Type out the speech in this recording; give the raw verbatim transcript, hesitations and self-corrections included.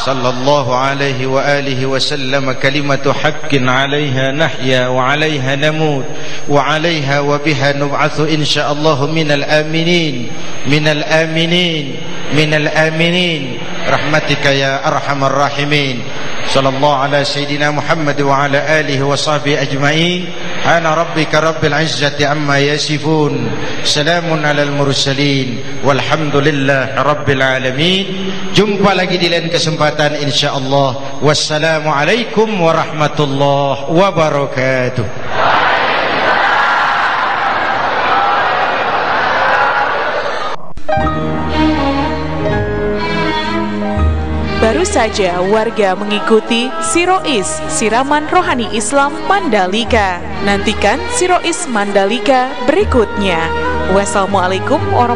sallallahu alaihi wa alihi wasallam kalimatu haqqin 'alaiha nahya wa 'alaiha namut wa 'alaiha wa biha nub'atsu insyaallah minal aminin minal aminin minal aminin rahmatika ya arhamar rahimin. Sallallahu ala sayyidina Muhammad wa ala alihi wa sahbihi ajma'in. Ana rabbika rabbil izzati amma yasifun, salamun alal mursalin, walhamdulillahi rabbil alamin. Jumpa lagi di lain kesempatan insyaallah. Wassalamu alaikum warahmatullahi wabarakatuh. Baru saja warga mengikuti Sirois Siraman Rohani Islam Mandalika. Nantikan Sirois Mandalika berikutnya. Wassalamualaikum warahmatullahi wabarakatuh.